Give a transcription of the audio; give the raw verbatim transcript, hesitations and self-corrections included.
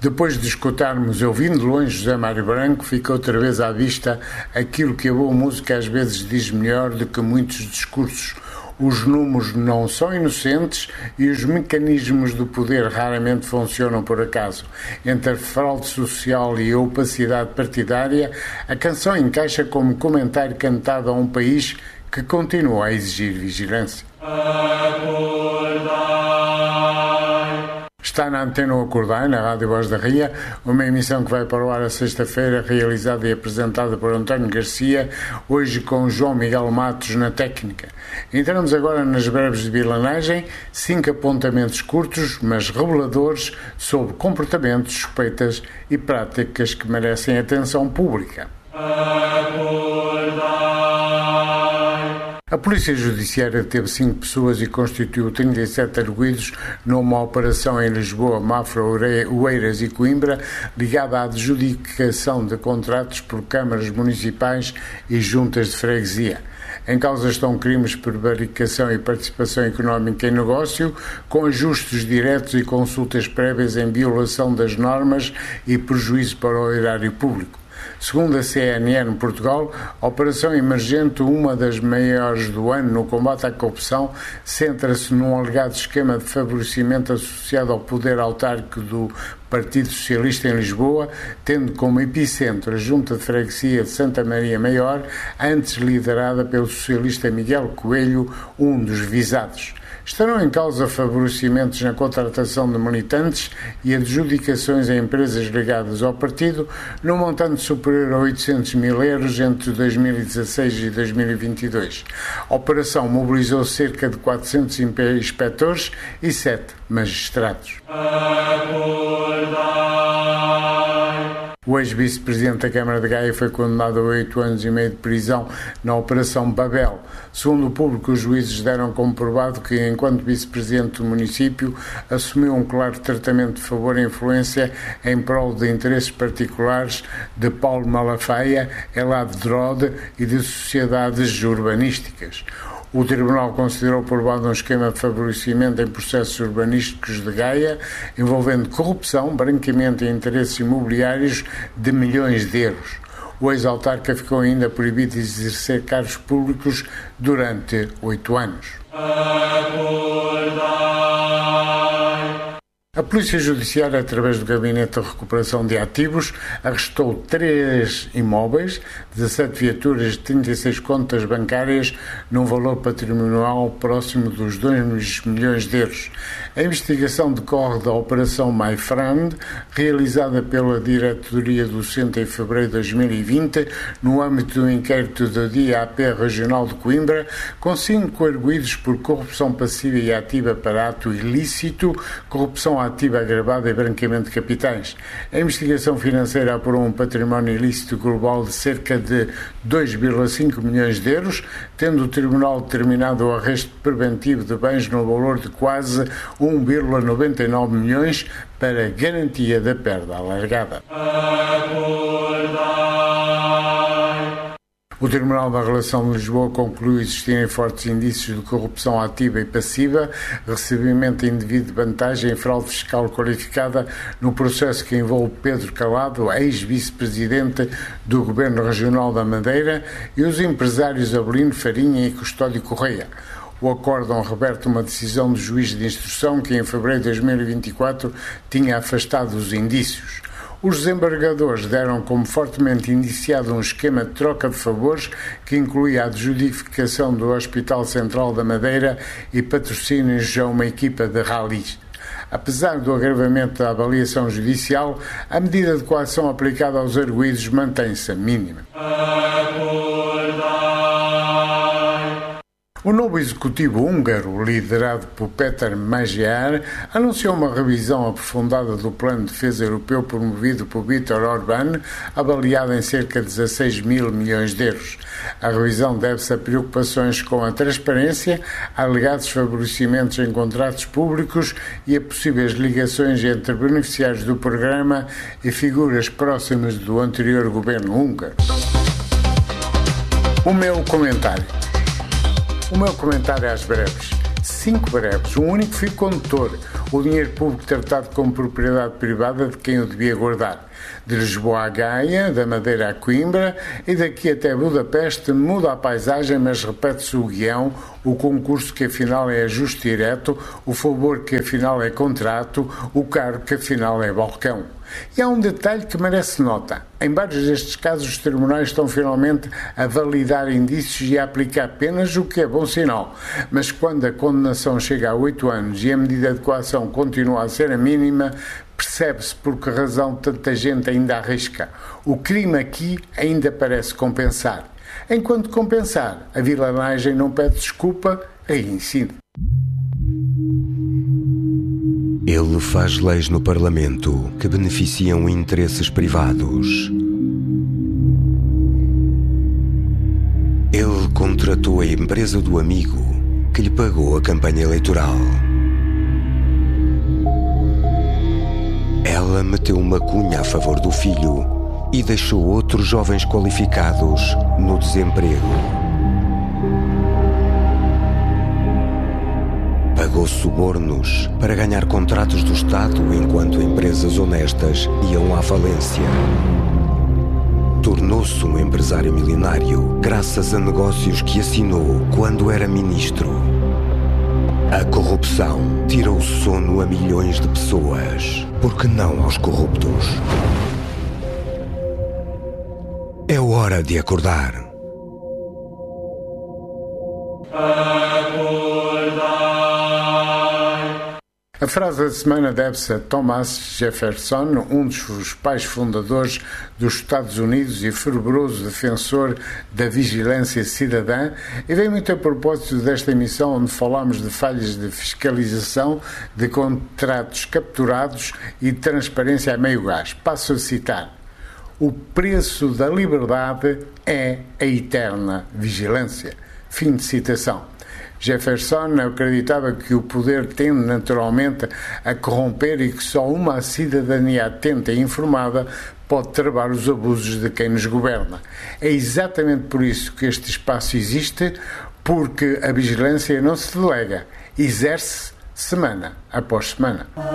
Depois de escutarmos ouvindo de longe José Mário Branco, fica outra vez à vista aquilo que a boa música às vezes diz melhor do que muitos discursos. Os números não são inocentes e os mecanismos do poder raramente funcionam por acaso. Entre a fraude social e a opacidade partidária, a canção encaixa como comentário cantado a um país que continua a exigir vigilância. Está na Antena Acordai, na Rádio Voz da Ria, uma emissão que vai para o ar a sexta-feira, realizada e apresentada por António Garcia, hoje com João Miguel Matos na técnica. Entramos agora nas breves de bilanagem, cinco apontamentos curtos, mas reveladores, sobre comportamentos, suspeitas e práticas que merecem atenção pública. A Polícia Judiciária deteve cinco pessoas e constituiu trinta e sete arguidos numa operação em Lisboa, Mafra, Oeiras e Coimbra, ligada à adjudicação de contratos por câmaras municipais e juntas de freguesia. Em causa estão crimes por prevaricação e participação económica em negócio, com ajustes diretos e consultas prévias em violação das normas e prejuízo para o erário público. Segundo a C N N Portugal, a operação emergente, uma das maiores do ano no combate à corrupção, centra-se num alegado esquema de favorecimento associado ao poder autárquico do Partido Socialista em Lisboa, tendo como epicentro a Junta de Freguesia de Santa Maria Maior, antes liderada pelo socialista Miguel Coelho, um dos visados. Estarão em causa favorecimentos na contratação de militantes e adjudicações a empresas ligadas ao partido, num montante superior a oitocentos mil euros entre dois mil e dezasseis e dois mil e vinte e dois. A operação mobilizou cerca de quatrocentos inspectores e sete magistrados. O ex-vice-presidente da Câmara de Gaia foi condenado a oito anos e meio de prisão na Operação Babel. Segundo o público, os juízes deram como provado que, enquanto vice-presidente do município, assumiu um claro tratamento de favor e influência em prol de interesses particulares de Paulo Malafaia, Elad Drode e de sociedades urbanísticas. O Tribunal considerou provado um esquema de favorecimento em processos urbanísticos de Gaia, envolvendo corrupção, branqueamento e interesses imobiliários de milhões de euros. O ex-autarca ficou ainda proibido de exercer cargos públicos durante oito anos. A Polícia Judiciária, através do Gabinete de Recuperação de Ativos, arrestou três imóveis, dezassete viaturas e trinta e seis contas bancárias num valor patrimonial próximo dos dois milhões de euros. A investigação decorre da Operação My Friend, realizada pela Diretoria do Centro em fevereiro de dois mil e vinte, no âmbito do inquérito do D I A P Regional de Coimbra, com cinco arguidos por corrupção passiva e ativa para ato ilícito, corrupção ativa agravada e branqueamento de capitais. A investigação financeira apurou um património ilícito global de cerca de dois vírgula cinco milhões de euros, tendo o Tribunal determinado o arresto preventivo de bens no valor de quase um vírgula noventa e nove milhões para garantia da perda alargada. O Tribunal da Relação de Lisboa concluiu existirem fortes indícios de corrupção ativa e passiva, recebimento indevido de vantagem e fraude fiscal qualificada no processo que envolve Pedro Calado, ex-vice-presidente do Governo Regional da Madeira, e os empresários Abelino Farinha e Custódio Correia. O acórdão reverte uma decisão do juiz de instrução que, em fevereiro de dois mil e vinte e quatro, tinha afastado os indícios. Os desembargadores deram como fortemente indiciado um esquema de troca de favores que incluía a adjudicação do Hospital Central da Madeira e patrocínios a uma equipa de rallies. Apesar do agravamento da avaliação judicial, a medida de coação aplicada aos arguidos mantém-se a mínima. O novo executivo húngaro, liderado por Péter Magyar, anunciou uma revisão aprofundada do Plano de Defesa Europeu promovido por Viktor Orbán, avaliado em cerca de dezasseis mil milhões de euros. A revisão deve-se a preocupações com a transparência, a alegados favorecimentos em contratos públicos e a possíveis ligações entre beneficiários do programa e figuras próximas do anterior governo húngaro. O meu comentário. O meu comentário é às breves. cinco breves, um único fio condutor, o dinheiro público tratado como propriedade privada de quem o devia guardar. De Lisboa a Gaia, da Madeira a Coimbra e daqui até Budapeste muda a paisagem, mas repete-se o guião, o concurso que afinal é ajuste direto, o favor que afinal é contrato, o cargo que afinal é balcão. E há um detalhe que merece nota. Em vários destes casos, os tribunais estão finalmente a validar indícios e a aplicar penas, o que é bom sinal. Mas quando a condenação chega a oito anos e a medida de coação continua a ser a mínima, percebe-se por que razão tanta gente ainda arrisca. O crime aqui ainda parece compensar. Enquanto compensar, a vilanagem não pede desculpa, aí ensina. Ele faz leis no Parlamento que beneficiam interesses privados. Ele contratou a empresa do amigo que lhe pagou a campanha eleitoral. Ela meteu uma cunha a favor do filho e deixou outros jovens qualificados no desemprego. Pagou subornos para ganhar contratos do Estado enquanto empresas honestas iam à falência. Tornou-se um empresário milionário graças a negócios que assinou quando era ministro. A corrupção tira o sono a milhões de pessoas. Por que não aos corruptos? É hora de acordar. A frase da semana deve-se a Thomas Jefferson, um dos pais fundadores dos Estados Unidos e fervoroso defensor da vigilância cidadã, e vem muito a propósito desta emissão onde falamos de falhas de fiscalização, de contratos capturados e de transparência a meio gás. Passo a citar: o preço da liberdade é a eterna vigilância. Fim de citação. Jefferson acreditava que o poder tende naturalmente a corromper e que só uma cidadania atenta e informada pode travar os abusos de quem nos governa. É exatamente por isso que este espaço existe, porque a vigilância não se delega, exerce semana após semana.